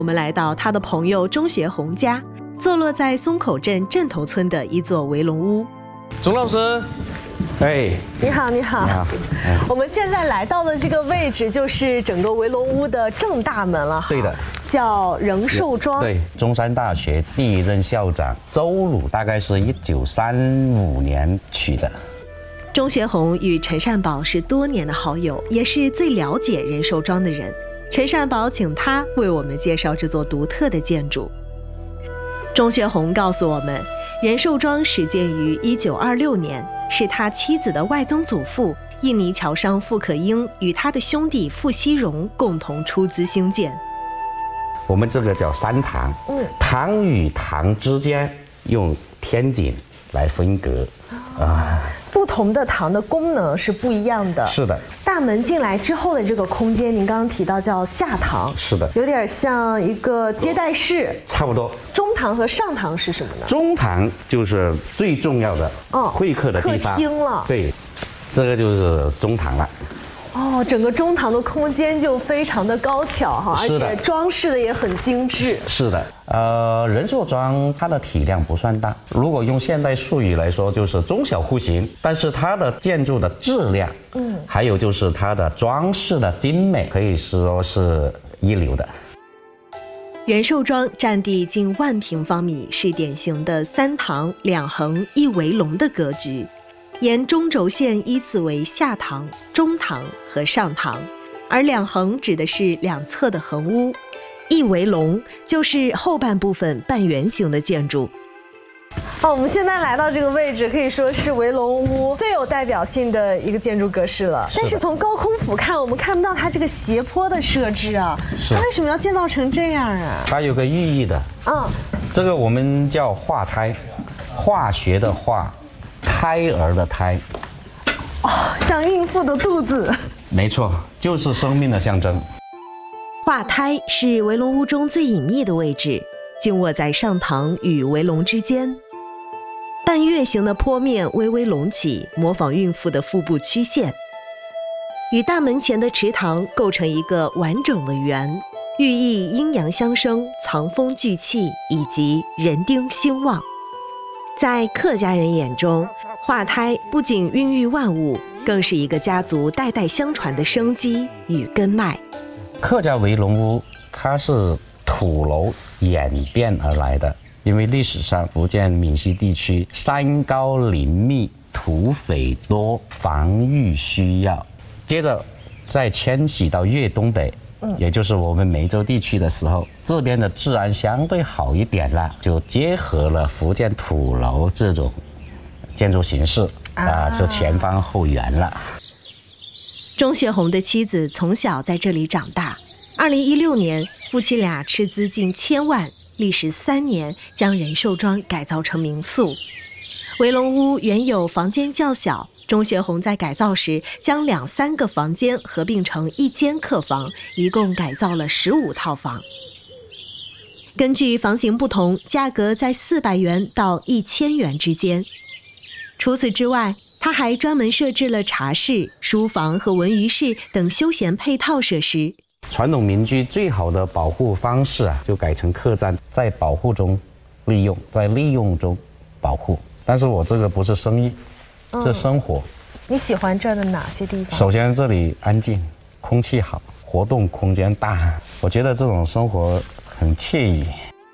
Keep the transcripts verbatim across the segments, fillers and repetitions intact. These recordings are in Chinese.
我们来到他的朋友钟学红家，坐落在松口镇镇头村的一座围龙屋。 钟老师， 哎， 你好，你好。 你好。哎、 我们现在来到的这个位置就是整个围龙屋的正大门了。 对的。 叫仁寿庄。 对，中山大学第一任校长周鲁，大概是一九三五年取的。 钟学红与陈善宝是多年的好友，也是最了解仁寿庄的人。陈善宝请他为我们介绍这座独特的建筑。钟学红告诉我们，仁寿庄始建于一九二六年，是他妻子的外曾祖父印尼侨商傅可英与他的兄弟傅希荣共同出资兴建。 我们这个叫三堂，嗯，堂与堂之间用天井来分隔，啊。 不同的堂的功能是不一样的。 是的。 大门进来之后的这个空间，您刚刚提到叫下堂。 是的。 有点像一个接待室。 差不多。 中堂和上堂是什么呢？ 中堂就是最重要的哦，会客的地方。 客厅了。 对，这个就是中堂了。 哦，整个中堂的空间就非常的高挑哈，而且装饰的也很精致。 是的，呃，仁寿庄它的体量不算大，如果用现代术语来说，就是中小户型。但是它的建筑的质量，嗯，还有就是它的装饰的精美，可以说是一流的。 仁寿庄占地近万平方米，是典型的三堂两横一围龙的格局。沿中轴线依次为下堂、中堂和上堂，而两横指的是两侧的横屋，一围龙就是后半部分半圆形的建筑。哦，我们现在来到这个位置，可以说是围龙屋最有代表性的一个建筑格式了。但是从高空俯瞰，我们看不到它这个斜坡的设置啊，它为什么要建造成这样啊？ 它有个寓意的。嗯，这个我们叫化胎，化学的化。胎儿的胎， 哦，像孕妇的肚子。 没错，就是生命的象征。 化胎是围龙屋中最隐秘的位置，静卧在上堂与围龙之间。半月形的坡面微微隆起，模仿孕妇的腹部曲线，与大门前的池塘构成一个完整的圆，寓意阴阳相生、藏风聚气以及人丁兴旺。在客家人眼中，化胎不仅孕育万物，更是一个家族代代相传的生机与根脉。 客家围龙屋它是土楼演变而来的，因为历史上福建闽西地区山高林密，土匪多，防御需要，接着再迁徙到粤东北。也就是我们梅州地区的时候，这边的治安相对好一点了，就结合了福建土楼这种建筑形式啊，就前方后圆了。 钟学红的妻子从小在这里长大，二零一六年夫妻俩斥资近千万，历时三年将仁寿庄改造成民宿。围龙屋原有房间较小，钟学红在改造时将两三个房间合并成一间客房，一共改造了十五套房。根据房型不同，价格在四百元到一千元之间。除此之外，他还专门设置了茶室、书房和文娱室等休闲配套设施。 传统民居最好的保护方式啊，就改成客栈，在保护中利用，在利用中保护。但是我这个不是生意，这生活。 你喜欢这儿的哪些地方？ 首先这里安静，空气好，活动空间大，我觉得这种生活很惬意。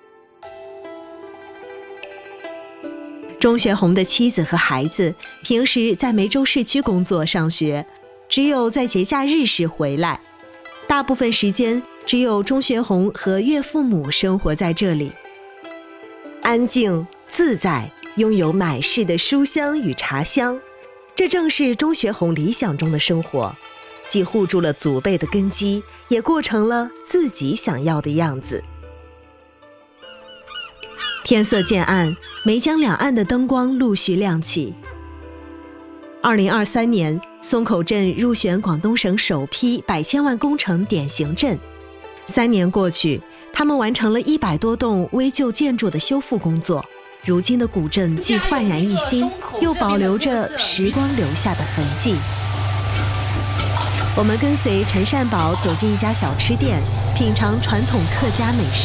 钟学红的妻子和孩子平时在梅州市区工作上学，只有在节假日时回来，大部分时间只有钟学红和岳父母生活在这里。安静自在，拥有满室的书香与茶香，这正是钟学红理想中的生活，既护住了祖辈的根基，也过成了自己想要的样子。天色渐暗，梅江两岸的灯光陆续亮起。二零二三年，松口镇入选广东省首批百千万工程典型镇。三年过去，他们完成了一百多栋危旧建筑的修复工作。如今的古镇既焕然一新，又保留着时光留下的痕迹。我们跟随陈善宝走进一家小吃店，品尝传统客家美食。